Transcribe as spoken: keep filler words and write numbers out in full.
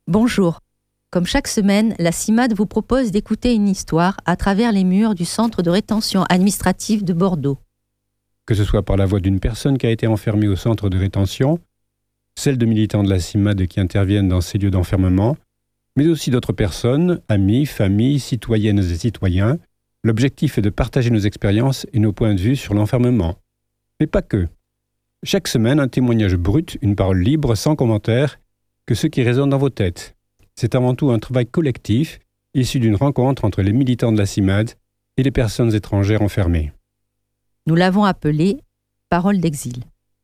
Bonjour. Comme chaque semaine, la CIMAD vous propose d'écouter une histoire à travers les murs du centre de rétention administrative de Bordeaux. Que ce soit par la voix d'une personne qui a été enfermée au centre de rétention, celle de militants de la CIMAD qui interviennent dans ces lieux d'enfermement, mais aussi d'autres personnes, amis, familles, citoyennes et citoyens. L'objectif est de partager nos expériences et nos points de vue sur l'enfermement. Mais pas que. Chaque semaine, un témoignage brut, une parole libre, sans commentaire, que ce qui résonne dans vos têtes. C'est avant tout un travail collectif, issu d'une rencontre entre les militants de la CIMAD et les personnes étrangères enfermées. Nous l'avons appelé « Parole d'exil ».